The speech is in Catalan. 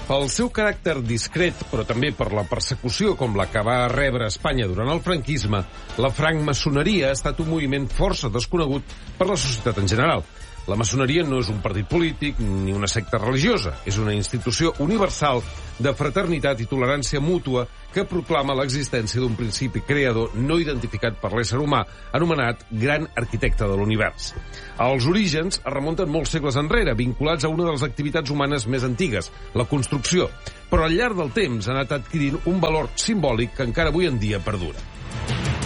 Pel seu caràcter discret, però també per la persecució com la que va rebre Espanya durant el franquisme, la francmaçoneria ha estat un moviment força desconegut per la societat en general. La maçoneria no és un partit polític ni una secta religiosa. És una institució universal de fraternitat i tolerància mútua que proclama l'existència d'un principi creador no identificat per l'ésser humà, anomenat Gran Arquitecte de l'Univers. Els orígens es remunten molts segles enrere, vinculats a una de les activitats humanes més antigues, la construcció, però al llarg del temps han anat adquirint un valor simbòlic que encara avui en dia perdura.